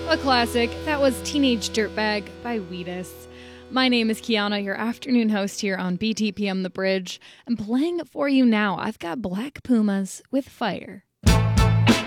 A classic. That was Teenage Dirtbag by Wheatus. My name is Kiana, your afternoon host here on BTPM The Bridge. And playing it for you now, I've got Black Pumas with Fire.